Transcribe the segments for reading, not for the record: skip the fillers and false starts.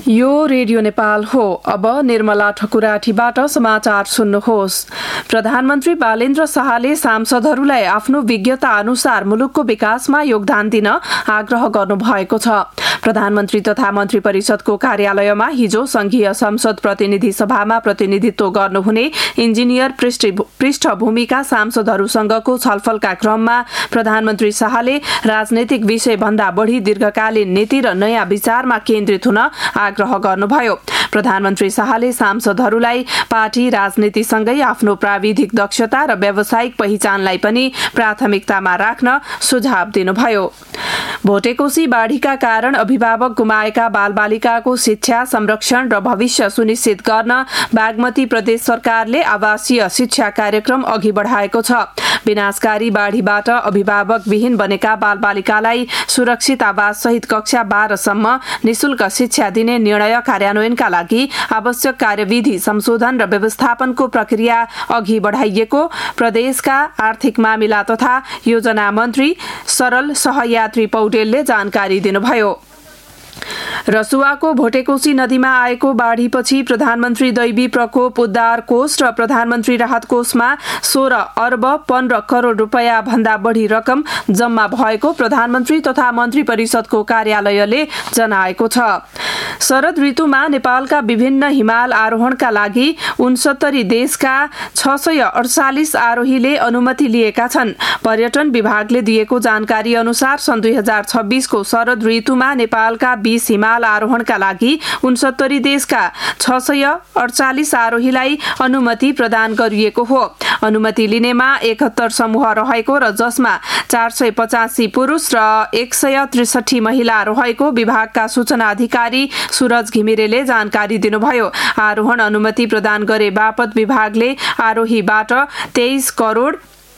यो रेडियो नेपाल हो। अब निर्मला ठकुराठीबाट समाचार सुन्नुहोस्। प्रधानमन्त्री बालेन्द्र शाहले सांसदहरूलाई आफ्नो विज्ञता अनुसार मुलुकको विकासमा योगदान दिन आग्रह गर्नुभएको छ। प्रधानमन्त्री तथा मन्त्री परिषदको कार्यालयमा हिजो संघीय संसद प्रतिनिधि सभामा प्रतिनिधित्व गर्नुहुने इन्जिनियर पृष्ठभूमिका सांसदहरूसँगको छलफलका क्रममा प्रधानमन्त्री शाहले राजनैतिक विषय भन्दा बढी दीर्घकालीन नीति र नयाँ विचारमा केन्द्रित हुन आग्रह गर्नुभयो। प्रधानमन्त्री शाहले सांसदहरूलाई पार्टी राजनीतिसँगै आफ्नो प्राविधिक दक्षता र व्यावसायिक पहिचानलाई पनि प्राथमिकतामा राख्न सुझाव दिनुभयो। भोटेकोशी बाढीका कारण अभिभावक गुमाएका बालबालिकाको शिक्षा, संरक्षण र भविष्य सुनिश्चित गर्न बागमती प्रदेश सरकारले आवासीय शिक्षा कार्यक्रम अघि बढाएको छ। विनाशकारी बाढीबाट अभिभावकविहीन बनेका बालबालिकालाई सुरक्षित आवास सहित कक्षा 12 सम्म निशुल्क शिक्षा दिने निर्णय कार्यान्वयनका लागि आवश्यक कार्यविधि संशोधन र व्यवस्थापनको प्रक्रिया अघि बढाइएको प्रदेशका आर्थिक मामिला तथा योजना मन्त्री सरल सहयात्री पौडेलले जानकारी दिनुभयो। रसुवाको भोटेकोशी नदीमा आएको बाढीपछि प्रधानमन्त्री दैवी प्रकोप उद्धार कोष र प्रधानमन्त्री राहत कोषमा 16 अर्ब 15 करोड रुपैयाँ भन्दा बढी रकम जम्मा भएको प्रधानमन्त्री तथा मन्त्री परिषदको कार्यालयले जनाएको छ। शरद ऋतुमा नेपालका विभिन्न हिमाल आरोहणका लागि 69 देशका 648 आरोहीले अनुमति लिएका छन्। पर्यटन विभागले दिएको जानकारी अनुसार सन् 2026 को शरद ऋतुमा नेपालका 20 हिमाल आरोहणका लागि 69 देशका 648 आरोहीलाई अनुमति प्रदान गरिएको हो। अनुमति लिनेमा 71 समूह रहेको र जसमा 485 पुरुष र 163 महिला रहेको विभागका सूचना अधिकारी सूरज घिमिरेले जानकारी दिनुभयो। आरोहण अनुमति प्रदान गरे बापत विभागले आरोहीबाट 23 करोड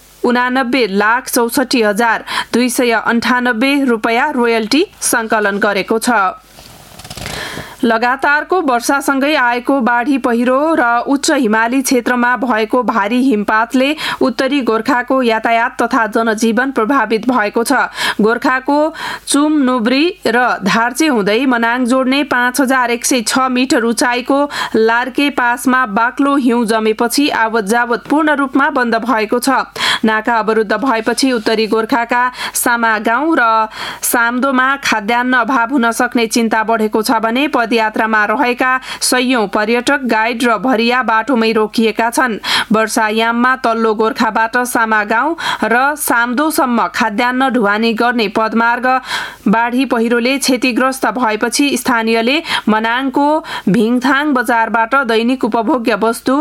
89,64,298 रुपैयाँ रोयल्टी संकलन गरेको छ। लगातारको वर्षासँगै आएको बाढी पहिरो र उच्च हिमाली क्षेत्रमा भएको भारी हिमपातले उत्तरी गोर्खाको यातायात तथा जनजीवन प्रभावित भएको छ। गोर्खाको चुम नुब्री र धार्चे हुँदै मनाङ जोड्ने 5106 मिटर उचाइको लार्के पासमा बाक्लो हिउँ जमेपछि आवत जावत पूर्ण रूपमा बन्द भएको छ। नाका अवरुद्ध भएपछि उत्तरी गोर्खाका सामा गाउँ र साम्दोमा खाद्यान्न अभाव हुन सक्ने चिन्ता बढेको छ भने पदयात्रामा रहेका सयौं पर्यटक, गाइड र भरिया बाटोमै रोकिएका छन्। वर्षायाममा तल्लो गोर्खाबाट सामा गाउँ र साम्दोसम्म खाद्यान्न ढुवानी गर्ने पदमार्ग बाढी पहिरोले क्षतिग्रस्त भएपछि स्थानीयले मनाङको भिङथाङ बजारबाट दैनिक उपभोग्य वस्तु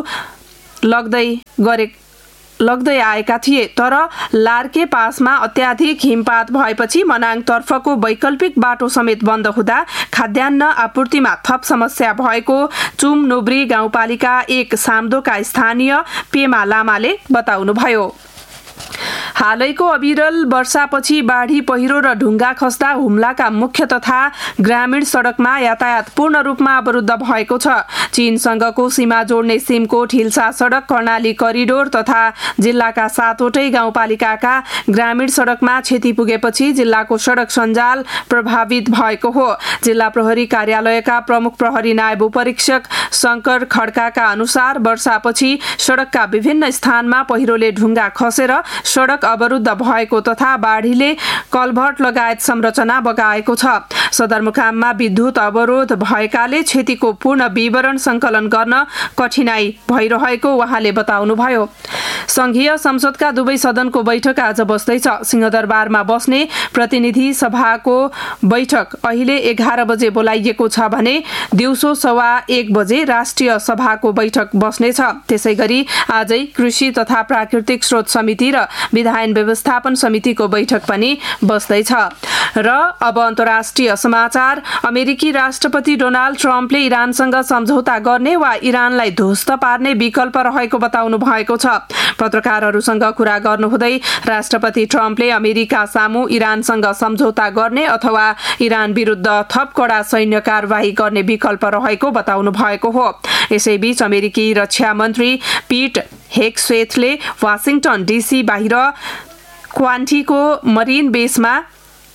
लग्दै आएका थिए। तर लार्के पासमा अत्याधिक हिमपात भएपछि मनाङ तर्फको वैकल्पिक बाटो समेत बन्द हुँदा खाद्यान्न आपूर्तिमा थप समस्या भएको चुम नुब्री गाउँपालिका 1 साम्दोका स्थानीय पेमा लामाले बताउनुभयो। हालैको अविरल वर्षापछि बाढी पहिरो र ढुङ्गा खस्दा हुम्लाका मुख्य तथा ग्रामीण सडकमा यातायात पूर्ण रूपमा अवरुद्ध भएको छ। चीनसँगको सीमा जोड्ने सिमकोट हिल्सा सडक, कर्णाली करिडोर तथा जिल्लाका 7वटै गाउँपालिकाका ग्रामीण सडकमा क्षति पुगेपछि जिल्लाको सडक सञ्जाल प्रभावित भएको हो। जिल्ला प्रहरी कार्यालयका प्रमुख प्रहरी नायब उपरीक्षक शंकर खड्काका अनुसार वर्षापछि सडकका विभिन्न स्थानमा पहिरोले ढुङ्गा खसेर सडक अवरुद्ध भएको तथा बाढीले कलभर्ट लगायत संरचना बगाएको छ। सदरमुकाममा विद्युत अवरोध भएकाले क्षतिको पूर्ण विवरण संकलन गर्न कठिनाई भइरहेको उहाँले बताउनुभयो। संघीय संसदका दुवै सदनको बैठक आज बस्दैछ। सिंहदरबारमा बस्ने प्रतिनिधि सभाको बैठक अहिले 11 बजे बोलाइएको छ भने दिउँसो 1:15 बजे राष्ट्रिय सभाको बैठक बस्नेछ। त्यसैगरी आजै कृषि तथा प्राकृतिक स्रोत समिति र विधायन व्यवस्थापन समितिको बैठक पनि बस्दैछ। र अब अन्तर्राष्ट्रिय समाचार। अमेरिकी राष्ट्रपति डोनाल्ड ट्रम्पले इरानसँग सम्झौता गर्ने वा इरानलाई ध्वस्त पार्ने विकल्प रहेको बताउनु भएको छ। पत्रकारहरूसँग कुरा गर्नुहुँदै राष्ट्रपति ट्रम्पले अमेरिका सामु इरानसँग सम्झौता गर्ने अथवा इरान विरुद्ध थप कडा सैन्य कारवाही गर्ने विकल्प रहेको बताउनु भएको हो। यसैबीच अमेरिकी रक्षा मन्त्री पीट हेग्सेथले वाशिंगटन डीसी बाहिर क्वान्टीको मरिन बेसमा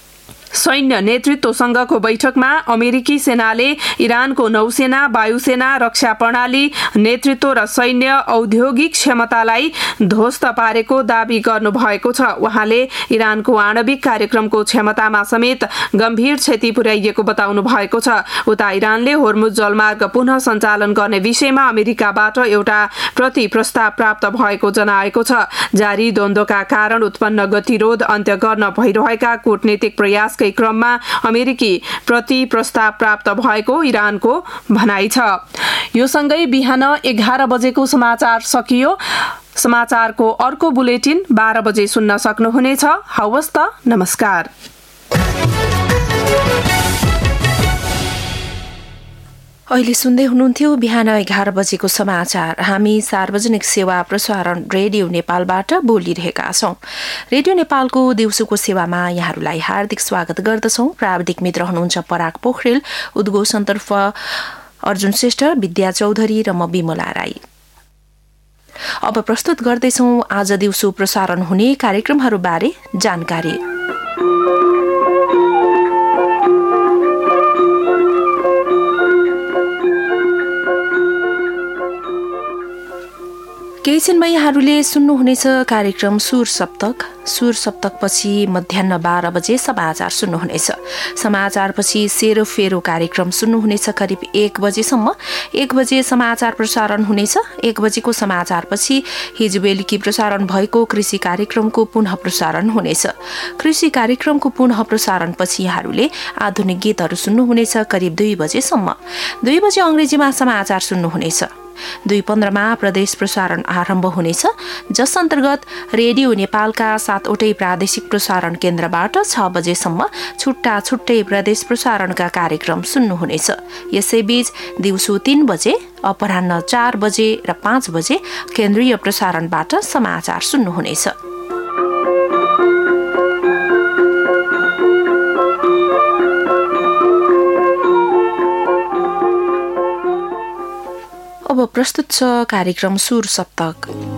सैन्य नेतृत्वसँगको बैठकमा अमेरिकी सेनाले इरानको नौसेना, वायुसेना, रक्षा प्रणाली, नेतृत्व र सैन्य औद्योगिक क्षमतालाई ध्वस्त पारेको दावी गर्नुभएको छ। उहाँले इरानको आणविक कार्यक्रमको क्षमतामा समेत गम्भीर क्षति पुर्याइएको बताउनु भएको छ। उता इरानले होर्मुज जलमार्ग पुनः सञ्चालन गर्ने विषयमा अमेरिकाबाट एउटा प्रति प्रस्ताव प्राप्त भएको जनाएको छ। जारी द्वन्द्वका कारण उत्पन्न गतिरोध अन्त्य गर्न भइरहेका कूटनीतिक प्रयासकै क्रममा अमेरिकी प्रति प्रस्ताव प्राप्त भएको इरानको भनाइ छ। यो सँगै बिहान 11 बजेको समाचार सकियो। समाचारको अर्को बुलेटिन 12 बजे सुन्न सक्नुहुनेछ। हवस् त, नमस्कार। अहिले सुन्दै हुनुहुन्थ्यो बिहान 11 बजेको समाचार। हामी सार्वजनिक सेवा प्रसारण रेडियो नेपालबाट बोलिरहेका छौं। रेडियो नेपालको दिउँसोको सेवामा यहाँहरूलाई हार्दिक स्वागत गर्दछौं। प्राविधिक मित्र हुनुहुन्छ पराग पोखरेल, उद्घोषणतर्फ अर्जुन श्रेष्ठ, विद्या चौधरी र म विमला राई। अब प्रस्तुत गर्दैछौं आज दिउँसो प्रसारण हुने कार्यक्रमहरूबारे जानकारी। केही क्षणमा यहाँहरूले सुन्नुहुनेछ कार्यक्रम सुर सप्तक। सुर सप्तकपछि मध्याह 12 बजे समाचार सुन्नुहुनेछ। समाचारपछि सेरोफेरो कार्यक्रम सुन्नुहुनेछ करिब 1 बजेसम्म। 1 बजे समाचार प्रसारण हुनेछ। 1 बजेको समाचारपछि हिजो बेलुकी प्रसारण भएको कृषि कार्यक्रमको पुनः प्रसारण हुनेछ। कृषि कार्यक्रमको पुनः प्रसारणपछि यहाँहरूले आधुनिक गीतहरू सुन्नुहुनेछ करिब 2 बजेसम्म। 2 बजे अंग्रेजीमा समाचार सुन्नुहुनेछ। 2:15 मा प्रदेश प्रसारण आरम्भ हुनेछ, जस अन्तर्गत रेडियो नेपालका 7वटै प्रादेशिक प्रसारण केन्द्रबाट 6 बजेसम्म छुट्टा छुट्टै प्रदेश प्रसारणका कार्यक्रम सुन्नुहुनेछ। यसैबीच दिउँसो 3 बजे, अपराह्न 4 बजे र 5 बजे केन्द्रीय प्रसारणबाट समाचार सुन्नुहुनेछ। अब प्रस्तुत छ कार्यक्रम सुर सप्तक।